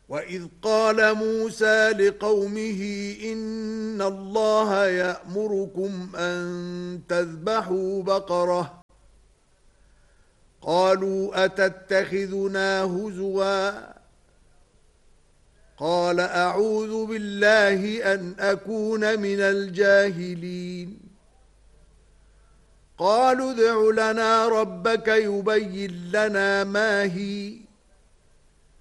وَإِذْ قَالَ مُوسَى لِقَوْمِهِ إِنَّ اللَّهَ يَأْمُرُكُمْ أَن تَذْبَحُوا بَقَرَةً قَالُوا أَتَتَّخِذُنَا هُزُوًا قَالَ أَعُوذُ بِاللَّهِ أَنْ أَكُونَ مِنَ الْجَاهِلِينَ قَالُوا ادْعُ لَنَا رَبَّكَ يُبَيِّن لَّنَا مَا هِيَ